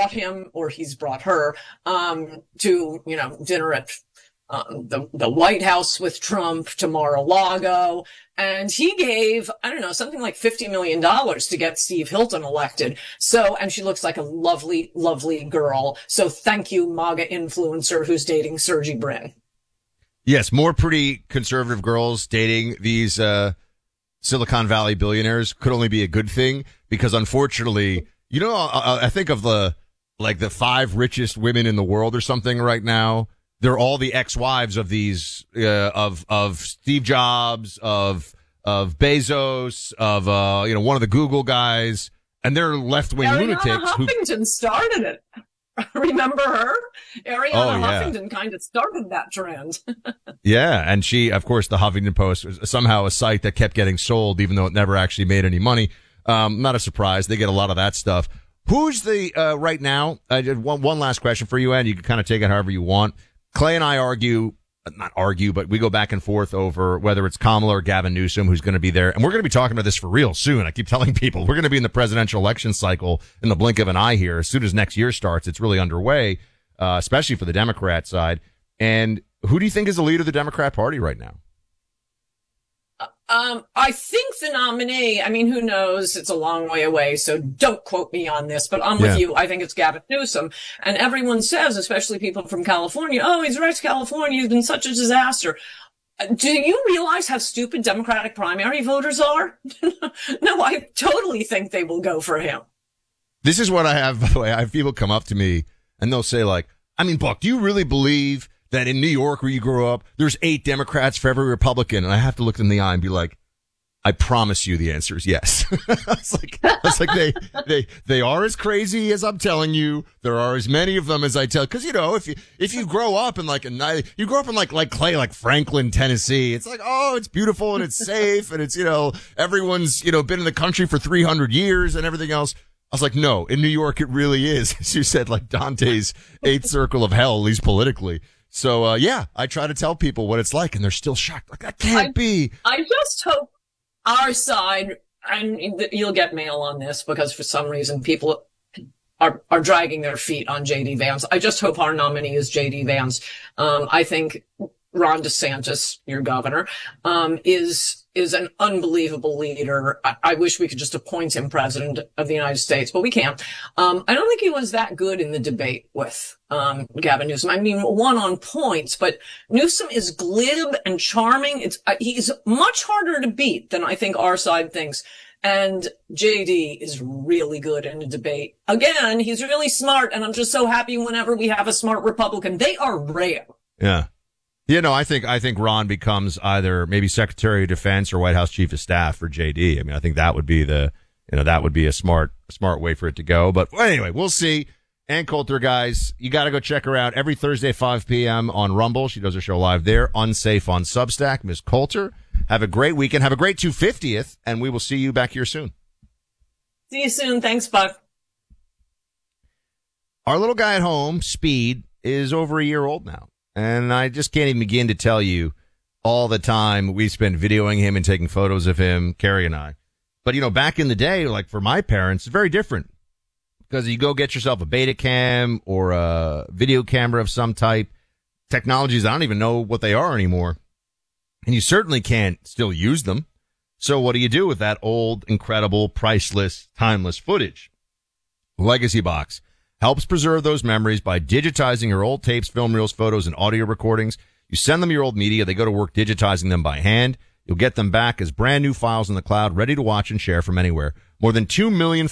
brought him, or he's brought her, to, dinner at the White House with Trump, to Mar-a-Lago. And he gave, I don't know, something like $50 million to get Steve Hilton elected. So, and she looks like a lovely, lovely girl. So thank you, MAGA influencer who's dating Sergey Brin. Yes, more pretty conservative girls dating these Silicon Valley billionaires could only be a good thing, because unfortunately, I think of the 5 richest women in the world or something right now. They're all the ex-wives of these, of Steve Jobs, of Bezos, of, one of the Google guys, and they're left-wing lunatics. Arianna Huffington started it. Remember her? Arianna Huffington kind of started that trend. Yeah. And she, of course, the Huffington Post was somehow a site that kept getting sold, even though it never actually made any money. Not a surprise. They get a lot of that stuff. Who's the, right now? I did one last question for you, Ed. You can kind of take it however you want. Clay and I but we go back and forth over whether it's Kamala or Gavin Newsom who's going to be there. And we're going to be talking about this for real soon. I keep telling people we're going to be in the presidential election cycle in the blink of an eye here. As soon as next year starts, it's really underway, especially for the Democrat side. And who do you think is the leader of the Democrat Party right now? I think the nominee, who knows? It's a long way away, so don't quote me on this, but I'm with you. I think it's Gavin Newsom. And everyone says, especially people from California, oh, he's wrecked California. He's been such a disaster. Do you realize how stupid Democratic primary voters are? No, I totally think they will go for him. This is what I have, by the way. I have people come up to me and they'll say Buck, do you really believe that in New York where you grew up, there's 8 Democrats for every Republican? And I have to look them in the eye and be like, I promise you the answer is yes. It's like they are as crazy as I'm telling you. There are as many of them as I tell. Cause if you grow up in you grow up in like Clay, like Franklin, Tennessee, it's like, oh, it's beautiful and it's safe and it's, everyone's, been in the country for 300 years and everything else. I was like, no, in New York, it really is. As you said, like Dante's 8th circle of hell, at least politically. So, I try to tell people what it's like and they're still shocked. Like, that can't be. I just hope our side, and you'll get mail on this because for some reason people are dragging their feet on J.D. Vance. I just hope our nominee is J.D. Vance. I think Ron DeSantis, your governor, is an unbelievable leader. I wish we could just appoint him president of the United States, but we can't. I don't think he was that good in the debate with Gavin Newsom. One on points, but Newsom is glib and charming. He's much harder to beat than I think our side thinks. And JD is really good in a debate. Again, he's really smart, and I'm just so happy whenever we have a smart Republican. They are rare. Yeah. I think Ron becomes either maybe Secretary of Defense or White House Chief of Staff for JD. I think that would be that would be a smart way for it to go. But anyway, we'll see. Ann Coulter, guys, you got to go check her out every Thursday, 5 p.m. on Rumble. She does her show live there. Unsafe on Substack. Ms. Coulter, have a great weekend. Have a great 250th, and we will see you back here soon. See you soon. Thanks, Buck. Our little guy at home, Speed, is over a year old now. And I just can't even begin to tell you all the time we spent videoing him and taking photos of him, Carrie and I. But, back in the day, like for my parents, it's very different. Because you go get yourself a Betacam or a video camera of some type. Technologies, I don't even know what they are anymore. And you certainly can't still use them. So what do you do with that old, incredible, priceless, timeless footage? Legacy Box helps preserve those memories by digitizing your old tapes, film reels, photos, and audio recordings. You send them your old media. They go to work digitizing them by hand. You'll get them back as brand new files in the cloud, ready to watch and share from anywhere. More than 2 million